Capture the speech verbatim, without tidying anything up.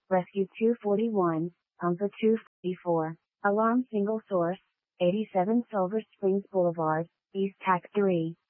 Rescue two forty-one, Pumper two forty-four, Alarm Single Source, eighty-seven Silver Springs Boulevard, East Tac three.